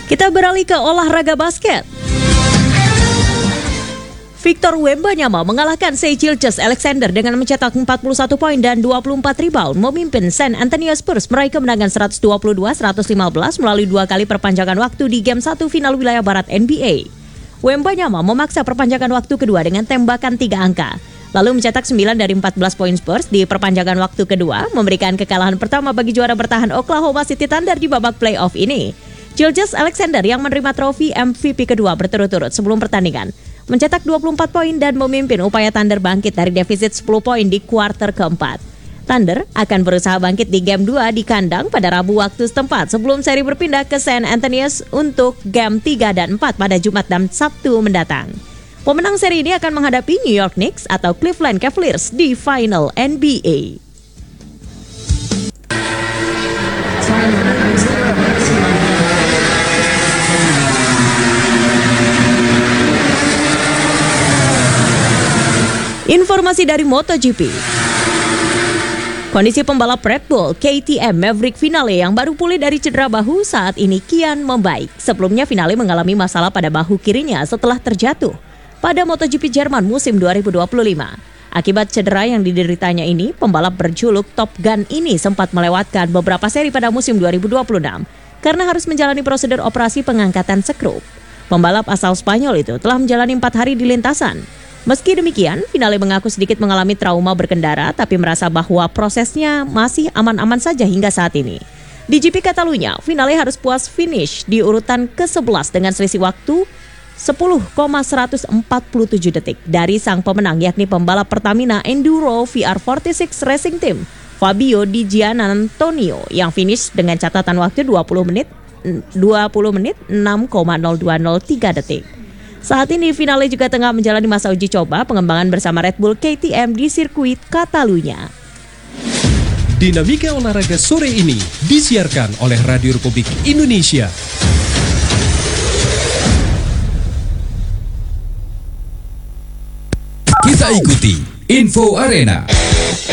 Kita beralih ke olahraga basket. Victor Wembanyama mengalahkan Shai Gilgeous-Alexander dengan mencetak 41 poin dan 24 rebound, memimpin San Antonio Spurs meraih kemenangan 122-115 melalui 2 kali perpanjangan waktu di Game 1 final wilayah barat NBA. Wembanyama memaksa perpanjangan waktu kedua dengan tembakan 3 angka, lalu mencetak 9 dari 14 poin Spurs di perpanjangan waktu kedua, memberikan kekalahan pertama bagi juara bertahan Oklahoma City Thunder di babak playoff ini. Gilgeous-Alexander yang menerima trofi MVP kedua berturut-turut sebelum pertandingan mencetak 24 poin dan memimpin upaya Thunder bangkit dari defisit 10 poin di kuarter keempat. Thunder akan berusaha bangkit di Game 2 di kandang pada Rabu waktu setempat sebelum seri berpindah ke San Antonio untuk Game 3 dan 4 pada Jumat dan Sabtu mendatang. Pemenang seri ini akan menghadapi New York Knicks atau Cleveland Cavaliers di final NBA. Informasi dari MotoGP. Kondisi pembalap Red Bull KTM Maverick Vinales yang baru pulih dari cedera bahu saat ini kian membaik. Sebelumnya Vinales mengalami masalah pada bahu kirinya setelah terjatuh pada MotoGP Jerman musim 2025. Akibat cedera yang dideritanya ini, pembalap berjuluk Top Gun ini sempat melewatkan beberapa seri pada musim 2026 karena harus menjalani prosedur operasi pengangkatan skrup. Pembalap asal Spanyol itu telah menjalani 4 hari di lintasan. Meski demikian, Vinales mengaku sedikit mengalami trauma berkendara tapi merasa bahwa prosesnya masih aman-aman saja hingga saat ini. Di GP Catalunya, Vinales harus puas finish di urutan ke-11 dengan selisih waktu 10,147 detik dari sang pemenang yakni pembalap Pertamina Enduro VR46 Racing Team, Fabio Di Giannantonio yang finish dengan catatan waktu 20 menit 6,0203 detik. Saat ini Vinales juga tengah menjalani masa uji coba pengembangan bersama Red Bull KTM di sirkuit Catalunya. Dinamika olahraga sore ini disiarkan oleh Radio Republik Indonesia. Kita ikuti Info Arena.